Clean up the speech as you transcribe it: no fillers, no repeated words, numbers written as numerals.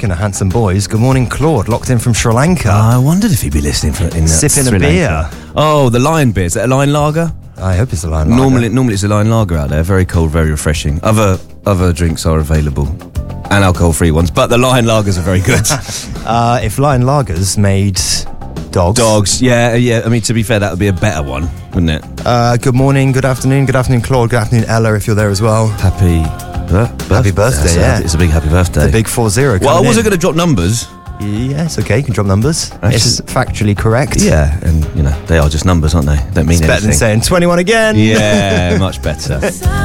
Speaking of handsome boys, good morning, Claude, locked in from Sri Lanka. I wondered if he'd be listening Sipping Sri a beer. Lanka. Oh, the Lion beer. Is that a Lion Lager? I hope it's a Lion Lager. Normally it's a Lion Lager out there. Very cold, very refreshing. Other drinks are available. And alcohol-free ones. But the Lion Lagers are very good. If Lion Lagers made dogs. Yeah. I mean, to be fair, that would be a better one, wouldn't it? Good morning, good afternoon, Claude, good afternoon, Ella, if you're there as well. Happy birthday, yeah. It's a big happy birthday. The big 40. Well, I wasn't going to drop numbers. Yes, okay, you can drop numbers. Actually, it's factually correct. Yeah, and, they are just numbers, aren't they? Don't mean it's anything. better than saying 21 again. Yeah, much better.